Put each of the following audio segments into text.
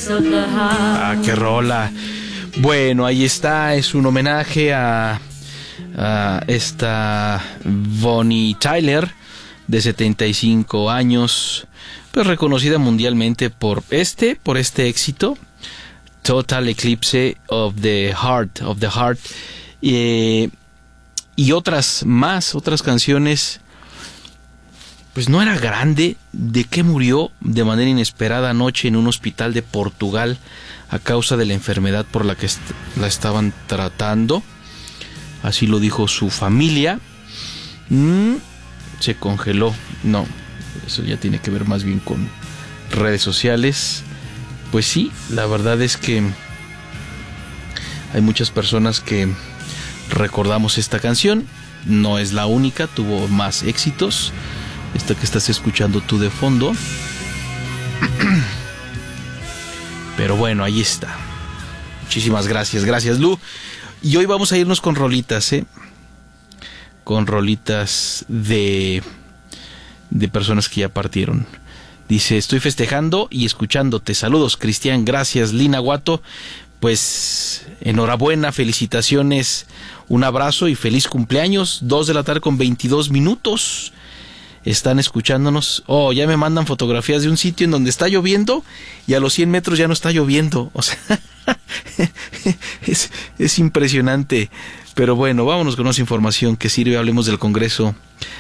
Ah, qué rola. Bueno, ahí está, es un homenaje a esta Bonnie Tyler, de 75 años, pues reconocida mundialmente por este éxito, Total Eclipse of the Heart, y otras canciones. Pues no era grande de que murió de manera inesperada anoche en un hospital de Portugal a causa de la enfermedad por la que la estaban tratando. Así lo dijo su familia. Se congeló. No, eso ya tiene que ver más bien con redes sociales. Pues sí, la verdad es que hay muchas personas que recordamos esta canción. No es la única, tuvo más éxitos. Esta que estás escuchando tú de fondo. Pero bueno, ahí está. Muchísimas gracias. Gracias, Lu. Y hoy vamos a irnos con rolitas, con rolitas de personas que ya partieron. Dice, estoy festejando y escuchándote. Saludos, Cristian. Gracias, Lina Guato. Pues enhorabuena, felicitaciones, un abrazo y feliz cumpleaños. 2:22 p.m. Están escuchándonos. Oh, ya me mandan fotografías de un sitio en donde está lloviendo y a los 100 metros ya no está lloviendo. O sea, es impresionante. Pero bueno, vámonos con más información que sirve. Hablemos del Congreso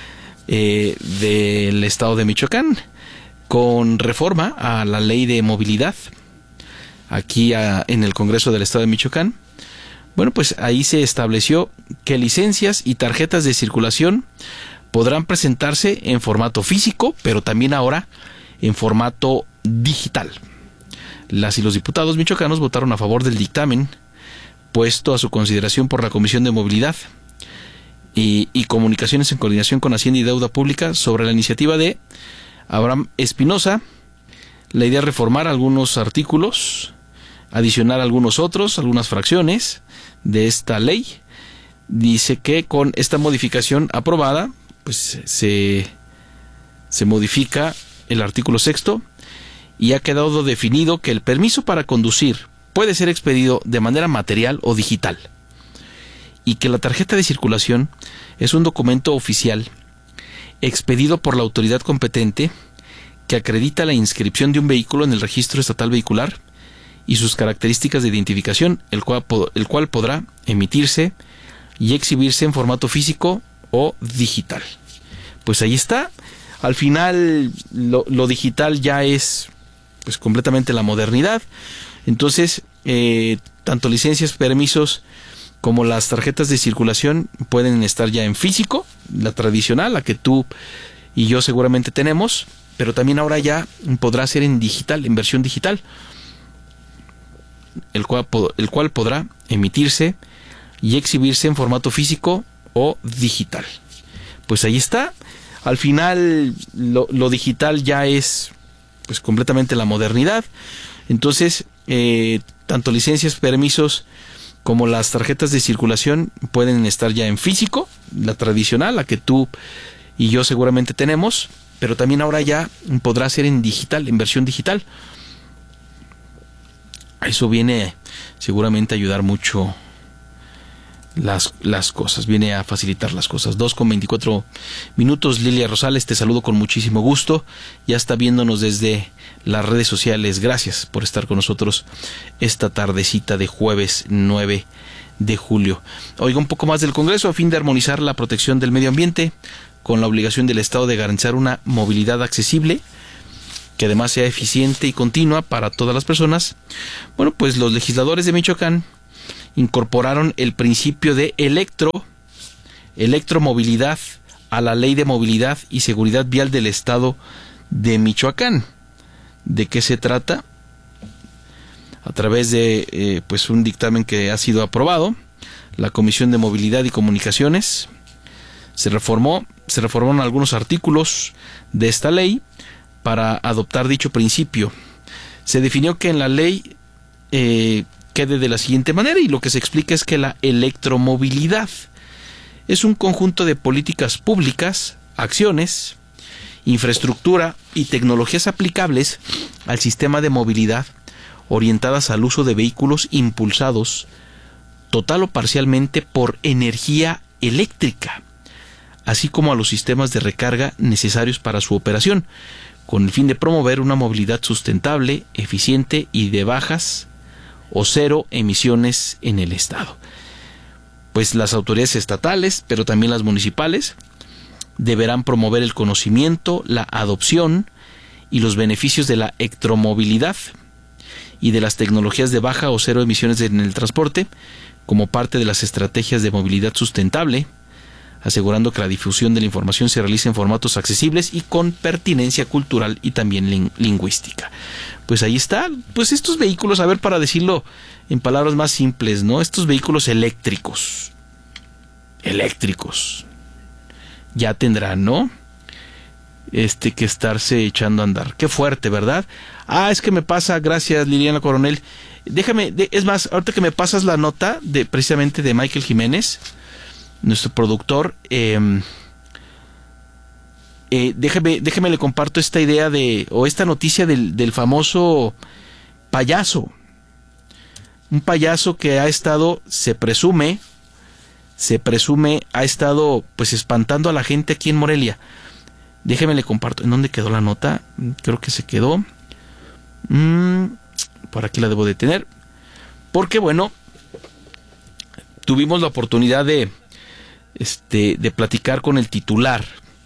del Estado de Michoacán con reforma a la ley de movilidad. Aquí en el Congreso del Estado de Michoacán. Bueno, pues ahí se estableció que licencias y tarjetas de circulación podrán presentarse en formato físico, pero también ahora en formato digital. Las y los diputados michoacanos votaron a favor del dictamen puesto a su consideración por la Comisión de Movilidad y Comunicaciones en coordinación con Hacienda y Deuda Pública sobre la iniciativa de Abraham Espinosa. La idea es reformar algunos artículos, adicionar algunos otros, algunas fracciones de esta ley. Dice que con esta modificación aprobada, pues se modifica el artículo 6º y ha quedado definido que el permiso para conducir puede ser expedido de manera material o digital y que la tarjeta de circulación es un documento oficial expedido por la autoridad competente que acredita la inscripción de un vehículo en el registro estatal vehicular y sus características de identificación, el cual podrá emitirse y exhibirse en formato físico o digital. Pues ahí está. Al final lo digital ya es pues completamente la modernidad. Entonces tanto licencias, permisos como las tarjetas de circulación pueden estar ya en físico, la tradicional, la que tú y yo seguramente tenemos, pero también ahora ya podrá ser en digital, en versión digital, el cual podrá emitirse y exhibirse en formato físico o digital. Pues ahí está. Al final lo digital ya es pues completamente la modernidad. Entonces tanto licencias, permisos como las tarjetas de circulación pueden estar ya en físico, la tradicional, la que tú y yo seguramente tenemos, pero también ahora ya podrá ser en digital, en versión digital. Eso viene seguramente a ayudar mucho las cosas, viene a facilitar las cosas. 2:24 p.m. Lilia Rosales, te saludo con muchísimo gusto. Ya está viéndonos desde las redes sociales. Gracias por estar con nosotros esta tardecita de jueves 9 de julio. Oiga, un poco más del Congreso. A fin de armonizar la protección del medio ambiente con la obligación del Estado de garantizar una movilidad accesible que además sea eficiente y continua para todas las personas, bueno, pues los legisladores de Michoacán incorporaron el principio de electromovilidad a la Ley de Movilidad y Seguridad Vial del Estado de Michoacán. ¿De qué se trata? A través de pues un dictamen que ha sido aprobado, la Comisión de Movilidad y Comunicaciones se reformaron algunos artículos de esta ley para adoptar dicho principio. Se definió que en la ley quede de la siguiente manera, y lo que se explica es que la electromovilidad es un conjunto de políticas públicas, acciones, infraestructura y tecnologías aplicables al sistema de movilidad orientadas al uso de vehículos impulsados total o parcialmente por energía eléctrica, así como a los sistemas de recarga necesarios para su operación, con el fin de promover una movilidad sustentable, eficiente y de bajas o cero emisiones en el estado. Pues las autoridades estatales, pero también las municipales, deberán promover el conocimiento, la adopción y los beneficios de la electromovilidad y de las tecnologías de baja o cero emisiones en el transporte como parte de las estrategias de movilidad sustentable, asegurando que la difusión de la información se realice en formatos accesibles y con pertinencia cultural y también lingüística. Pues ahí está, pues estos vehículos, a ver, para decirlo en palabras más simples, ¿no? Estos vehículos eléctricos, ya tendrán, ¿no? Que estarse echando a andar. Qué fuerte, ¿verdad? Es que me pasa, gracias Liliana Coronel. Es más, ahorita que me pasas la nota precisamente de Michael Jiménez, nuestro productor, déjeme le comparto esta idea esta noticia del famoso payaso. Un payaso que ha estado, se presume, ha estado pues espantando a la gente aquí en Morelia. Déjeme le comparto. ¿En dónde quedó la nota? Creo que se quedó. Por aquí la debo de tener. Porque bueno, tuvimos la oportunidad de platicar con el titular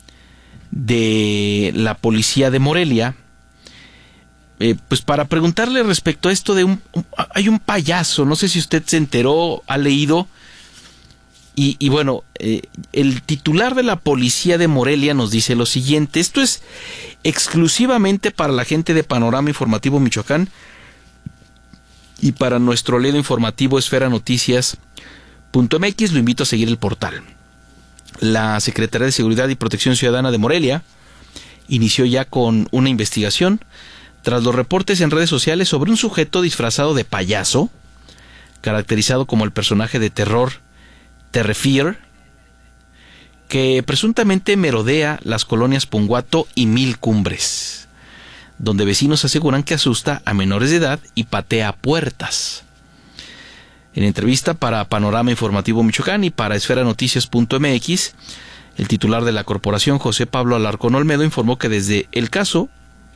de la policía de Morelia, pues para preguntarle respecto a esto de hay un payaso, no sé si usted se enteró, ha leído, y bueno, el titular de la policía de Morelia nos dice lo siguiente: esto es exclusivamente para la gente de Panorama Informativo Michoacán y para nuestro ledo informativo esferanoticias.mx. Lo invito a seguir el portal. La Secretaría de Seguridad y Protección Ciudadana de Morelia inició ya con una investigación tras los reportes en redes sociales sobre un sujeto disfrazado de payaso, caracterizado como el personaje de terror Terrifier, que presuntamente merodea las colonias Punguato y Mil Cumbres, donde vecinos aseguran que asusta a menores de edad y patea puertas. En entrevista para Panorama Informativo Michoacán y para esferanoticias.mx, el titular de la corporación, José Pablo Alarcón Olmedo, informó que desde que el caso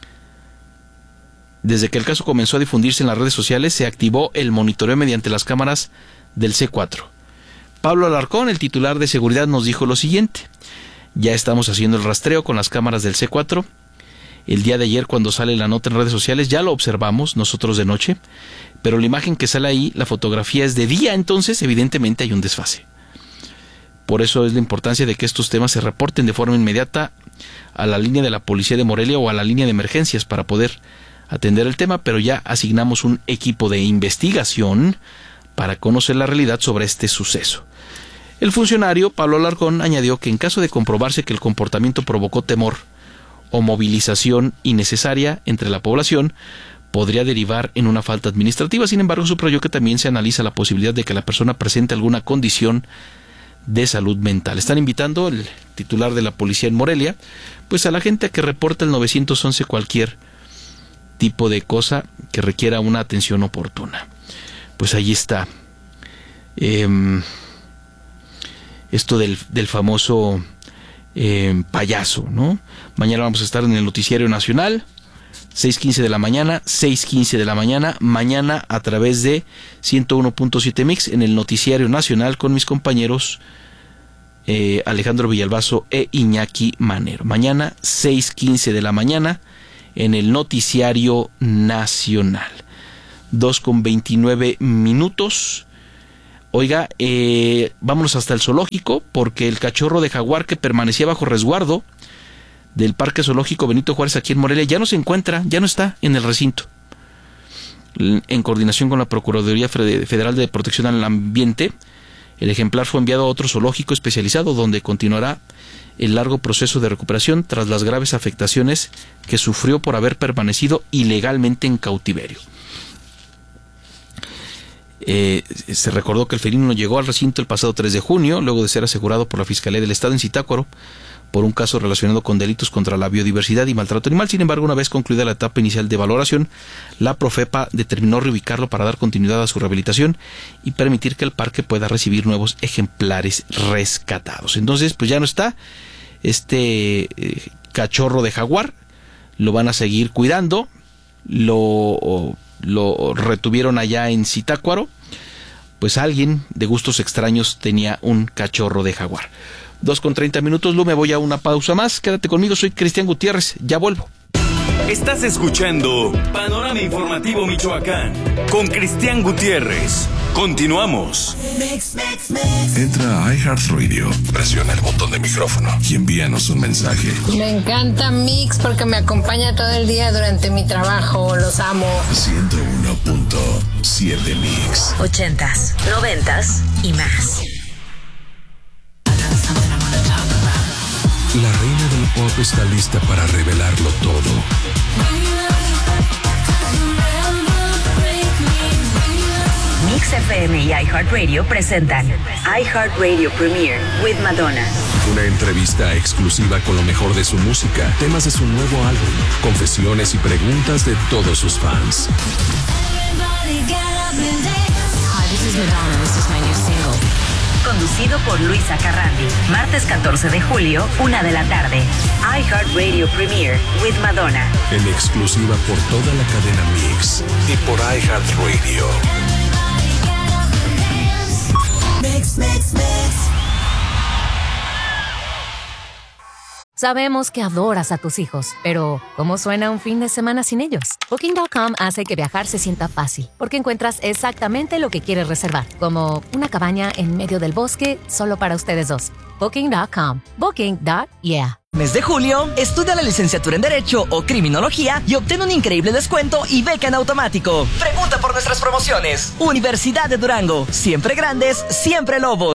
comenzó a difundirse en las redes sociales, se activó el monitoreo mediante las cámaras del C4. Pablo Alarcón, el titular de seguridad, nos dijo lo siguiente: ya estamos haciendo el rastreo con las cámaras del C4. El día de ayer, cuando sale la nota en redes sociales, ya lo observamos nosotros de noche, pero la imagen que sale ahí, la fotografía es de día, entonces evidentemente hay un desfase. Por eso es la importancia de que estos temas se reporten de forma inmediata a la línea de la Policía de Morelia o a la línea de emergencias para poder atender el tema, pero ya asignamos un equipo de investigación para conocer la realidad sobre este suceso. El funcionario, Pablo Alarcón, añadió que en caso de comprobarse que el comportamiento provocó temor o movilización innecesaria entre la población, podría derivar en una falta administrativa. Sin embargo, subrayó que también se analiza la posibilidad de que la persona presente alguna condición de salud mental. Están invitando, el titular de la policía en Morelia, pues a la gente a que reporte el 911 cualquier tipo de cosa que requiera una atención oportuna. Pues ahí está. Esto del famoso payaso, ¿no? Mañana vamos a estar en el Noticiario Nacional, 6:15 de la mañana, mañana a través de 101.7 Mix en el Noticiario Nacional con mis compañeros Alejandro Villalbazo e Iñaki Manero. Mañana 6:15 de la mañana en el Noticiario Nacional. 2:29. Oiga, vámonos hasta el zoológico, porque el cachorro de jaguar que permanecía bajo resguardo del Parque Zoológico Benito Juárez aquí en Morelia ya no se encuentra, ya no está en el recinto. En coordinación con la Procuraduría Federal de Protección al Ambiente, el ejemplar fue enviado a otro zoológico especializado donde continuará el largo proceso de recuperación tras las graves afectaciones que sufrió por haber permanecido ilegalmente en cautiverio. Se recordó que el felino llegó al recinto el pasado 3 de junio, luego de ser asegurado por la Fiscalía del Estado en Zitácuaro por un caso relacionado con delitos contra la biodiversidad y maltrato animal. Sin embargo, una vez concluida la etapa inicial de valoración, la Profepa determinó reubicarlo para dar continuidad a su rehabilitación y permitir que el parque pueda recibir nuevos ejemplares rescatados. Entonces, pues ya no está este cachorro de jaguar, lo van a seguir cuidando, lo retuvieron allá en Zitácuaro. Pues alguien de gustos extraños tenía un cachorro de jaguar. 2:30, Lu, me voy a una pausa más. Quédate conmigo, soy Cristian Gutiérrez, ya vuelvo. Estás escuchando Panorama Informativo Michoacán con Cristian Gutiérrez. Continuamos. Entra a iHeartRadio, presiona el botón de micrófono y envíanos un mensaje. Me encanta Mix porque me acompaña todo el día durante mi trabajo. Los amo. 101.7 Mix. 80s, 90s y más. La reina del pop está lista para revelarlo todo. Mix FM y iHeartRadio presentan iHeartRadio Premiere with Madonna. Una entrevista exclusiva con lo mejor de su música, temas de su nuevo álbum, confesiones y preguntas de todos sus fans. Hi, this is Madonna. This is my new single. Conducido por Luisa Carrandi. Martes 14 de julio, 1 de la tarde. iHeartRadio Premiere with Madonna. En exclusiva por toda la cadena Mix y por iHeartRadio. Mix, mix, mix. Sabemos que adoras a tus hijos, pero ¿cómo suena un fin de semana sin ellos? Booking.com hace que viajar se sienta fácil, porque encuentras exactamente lo que quieres reservar, como una cabaña en medio del bosque solo para ustedes dos. Booking.com. Booking.yeah. Mes de julio, estudia la licenciatura en Derecho o Criminología y obtén un increíble descuento y beca en automático. Pregunta por nuestras promociones. Universidad de Durango. Siempre grandes, siempre lobos.